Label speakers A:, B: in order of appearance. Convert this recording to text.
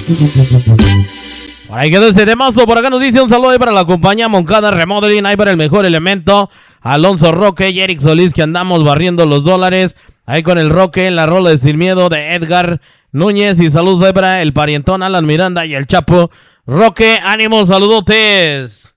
A: Por ahí quedó ese temazo. Por acá nos dice un saludo ahí para la compañía Moncada Remodeling, ahí para el mejor elemento, Alonso Roque y Eric Solís, que andamos barriendo los dólares. Ahí con el Roque, la rola de Sin Miedo de Edgar Núñez. Y saludos ahí para el parientón Alan Miranda y el Chapo. Roque, ánimo, saludotes.